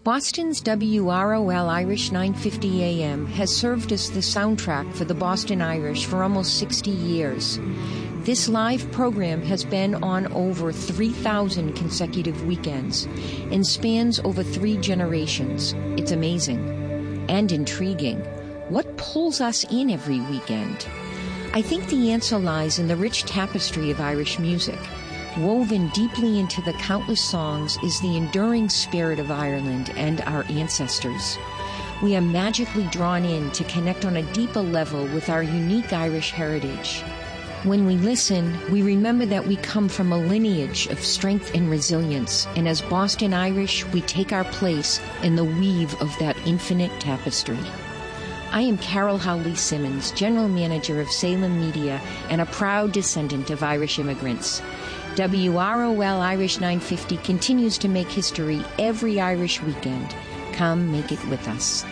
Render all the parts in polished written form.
Boston's WROL Irish 950 AM has served as the soundtrack for the Boston Irish for almost 60 years. This live program has been on over 3,000 consecutive weekends and spans over 3 generations. It's amazing and intriguing. What pulls us in every weekend? I think the answer lies in the rich tapestry of Irish music. Woven deeply into the countless songs is the enduring spirit of Ireland and our ancestors. We are magically drawn in to connect on a deeper level with our unique Irish heritage. When we listen, we remember that we come from a lineage of strength and resilience, and as Boston Irish, we take our place in the weave of that infinite tapestry. I am Carol Howley Simmons, General Manager of Salem Media and a proud descendant of Irish immigrants. WROL Irish 950 continues to make history every Irish weekend. Come make it with us.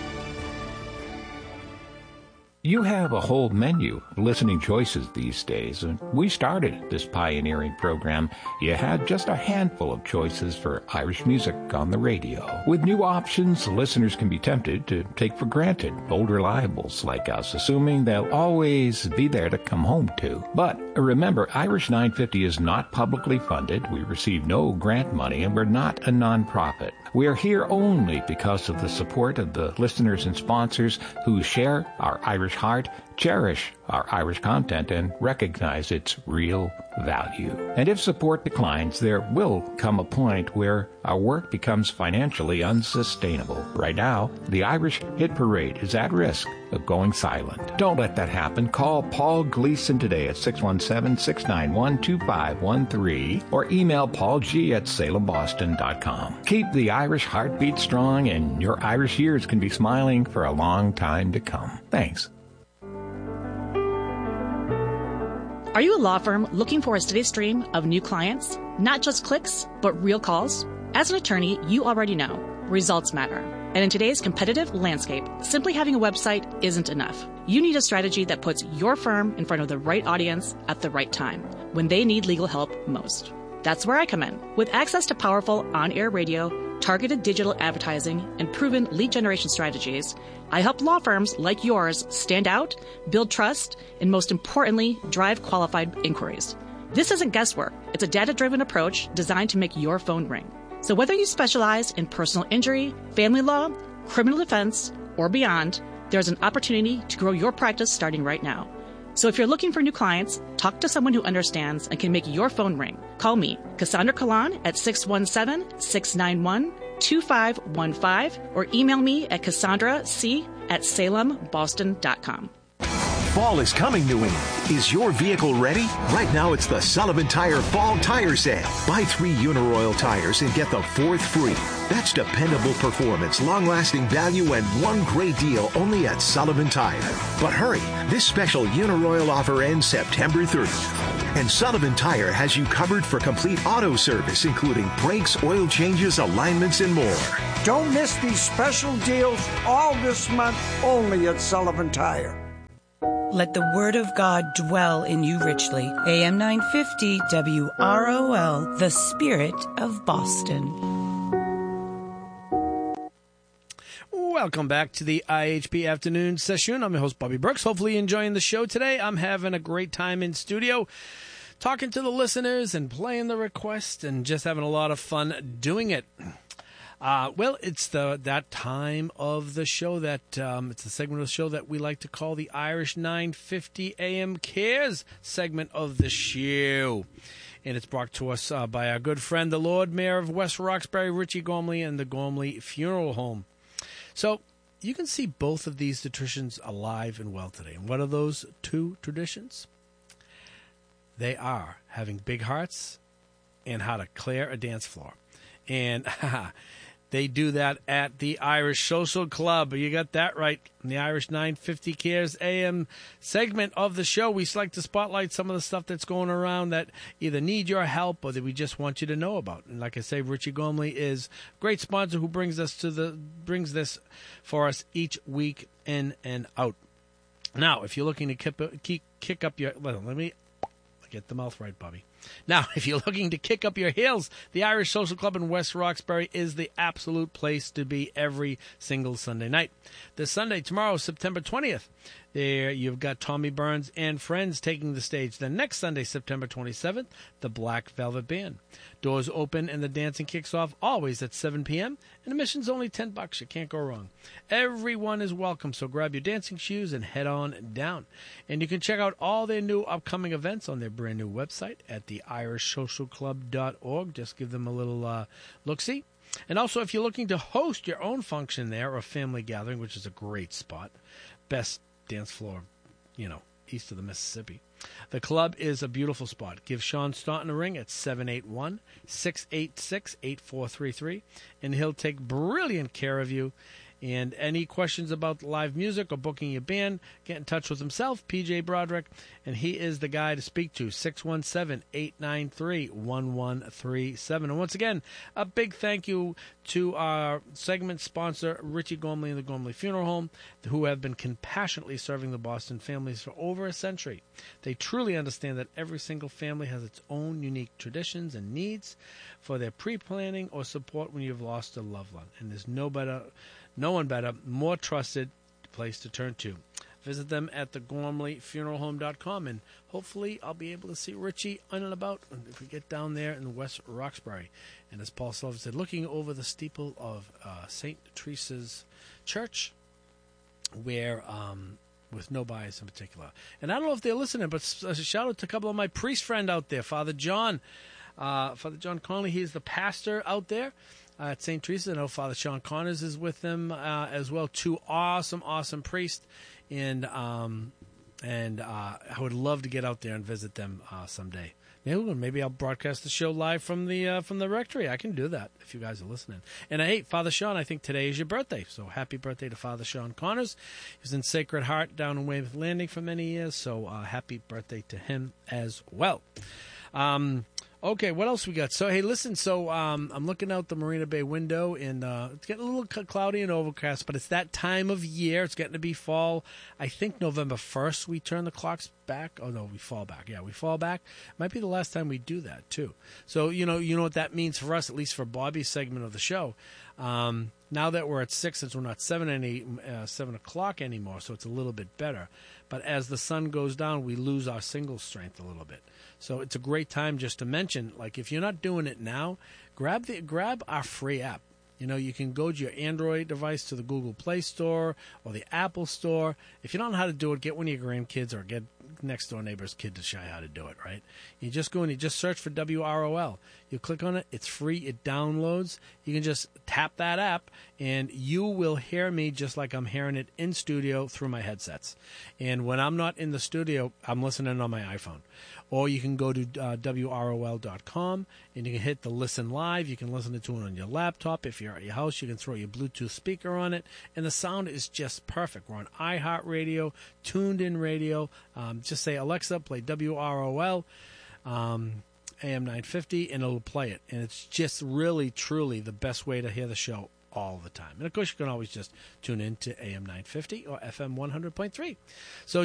You have a whole menu of listening choices these days. When we started this pioneering program, you had just a handful of choices for Irish music on the radio. With new options, listeners can be tempted to take for granted old reliables like us, assuming they'll always be there to come home to. But remember, Irish 950 is not publicly funded. We receive no grant money, and we're not a nonprofit. We are here only because of the support of the listeners and sponsors who share our Irish heart, cherish our Irish content, and recognize its real value. And if support declines, there will come a point where our work becomes financially unsustainable. Right now, the Irish Hit Parade is at risk of going silent. Don't let that happen. Call Paul Gleason today at 617-691-2513 or email paulg@salemboston.com. Keep the Irish heartbeat strong, and your Irish years can be smiling for a long time to come. Thanks. Are you a law firm looking for a steady stream of new clients? Not just clicks, but real calls? As an attorney, you already know results matter. And in today's competitive landscape, simply having a website isn't enough. You need a strategy that puts your firm in front of the right audience at the right time, when they need legal help most. That's where I come in. With access to powerful on-air radio, targeted digital advertising, and proven lead generation strategies, I help law firms like yours stand out, build trust, and most importantly, drive qualified inquiries. This isn't guesswork. It's a data-driven approach designed to make your phone ring. So whether you specialize in personal injury, family law, criminal defense, or beyond, there's an opportunity to grow your practice starting right now. So if you're looking for new clients, talk to someone who understands and can make your phone ring. Call me, Cassandra Kalan, at 617-691-2515 or email me at cassandrac@salemboston.com. Fall is to New England. Is your vehicle ready? Right now it's the Sullivan Tire Fall Tire Sale. Buy 3 Uniroyal tires and get the 4th free. That's dependable performance, long-lasting value, and one great deal only at Sullivan Tire. But hurry, this special Uniroyal offer ends September 30th. And Sullivan Tire has you covered for complete auto service, including brakes, oil changes, alignments, and more. Don't miss these special deals all this month only at Sullivan Tire. Let the word of God dwell in you richly. AM 950 WROL, the spirit of Boston. Welcome back to the IHP Afternoon Session. I'm your host, Bobby Brooks. Hopefully you're enjoying the show today. I'm having a great time in studio, talking to the listeners and playing the request and just having a lot of fun doing it. Well, it's that time of the show that it's the segment of the show that we like to call the Irish 950 AM Cares segment of the show. And it's brought to us by our good friend, the Lord Mayor of West Roxbury, Richie Gormley, and the Gormley Funeral Home. So you can see both of these traditions alive and well today. And what are those 2 traditions? They are having big hearts and how to clear a dance floor. And they do that at the Irish Social Club. You got that right. In the Irish 950 Cares AM segment of the show, we like to spotlight some of the stuff that's going around that either need your help or that we just want you to know about. And like I say, Richie Gormley is a great sponsor who brings this for us each week in and out. Now, if you're looking to kick up your... Let me get the mouth right, Bobby. Now, if you're looking to kick up your heels, the Irish Social Club in West Roxbury is the absolute place to be every single Sunday night. This Sunday, tomorrow, September 20th, there you've got Tommy Burns and friends taking the stage. Then next Sunday, September 27th, the Black Velvet Band. Doors open and the dancing kicks off always at 7 p.m. and admission's only $10. You can't go wrong. Everyone is welcome, so grab your dancing shoes and head on down. And you can check out all their new upcoming events on their brand new website at theirishsocialclub.org. Just give them a little look-see. And also, if you're looking to host your own function there or family gathering, which is a great spot, best dance floor, east of the Mississippi. The club is a beautiful spot. Give Sean Staunton a ring at 781-686-8433, and he'll take brilliant care of you. And any questions about live music or booking your band, get in touch with himself, PJ Broderick, and he is the guy to speak to, 617-893-1137. And once again, a big thank you to our segment sponsor, Richie Gormley and the Gormley Funeral Home, who have been compassionately serving the Boston families for over a century. They truly understand that every single family has its own unique traditions and needs for their pre-planning or support when you've lost a loved one. And there's no one better, more trusted place to turn to. Visit them at thegormleyfuneralhome.com, and hopefully I'll be able to see Richie on and about if we get down there in West Roxbury. And as Paul Sullivan said, looking over the steeple of St. Teresa's Church, where with no bias in particular. And I don't know if they're listening, but a shout out to a couple of my priest friend out there, Father John Conley. He's the pastor out there at St. Teresa. I know Father Sean Connors is with them as well. Two awesome priests, and I would love to get out there and visit them someday. Maybe I'll broadcast the show live from the rectory. I can do that if you guys are listening. And hey, Father Sean, I think today is your birthday, so happy birthday to Father Sean Connors. He was in Sacred Heart down in Weymouth Landing for many years, so happy birthday to him as well. Okay, what else we got? So, hey, listen, I'm looking out the Marina Bay window, and it's getting a little cloudy and overcast, but it's that time of year. It's getting to be fall. I think November 1st we turn the clocks back. Oh, no, we fall back. Yeah, we fall back. Might be the last time we do that, too. So, you know what that means for us, at least for Bobby's segment of the show. Now that we're at 6, since we're not 7 o'clock anymore, so it's a little bit better. But as the sun goes down, we lose our single strength a little bit. So it's a great time just to mention, like, if you're not doing it now, grab our free app. You can go to your Android device to the Google Play Store or the Apple Store. If you don't know how to do it, get one of your grandkids or get next door neighbor's kid to show you how to do it, right? You just go and you just search for WROL. You click on it. It's free. It downloads. You can just tap that app, and you will hear me just like I'm hearing it in studio through my headsets. And when I'm not in the studio, I'm listening on my iPhone. Or you can go to WROL.com, and you can hit the Listen Live. You can listen to it on your laptop. If you're at your house, you can throw your Bluetooth speaker on it, and the sound is just perfect. We're on iHeartRadio, Tuned In Radio. Just say, Alexa, play WROL, AM 950, and it'll play it. And it's just really, truly the best way to hear the show all the time. And, of course, you can always just tune in to AM 950 or FM 100.3. So